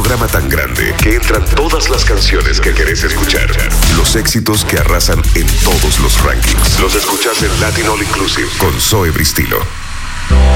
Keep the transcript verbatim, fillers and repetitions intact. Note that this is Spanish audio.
programa tan grande que entran todas las canciones que querés escuchar. Los éxitos que arrasan en todos los rankings. Los escuchás en Latin All Inclusive con Zoe Bristilo.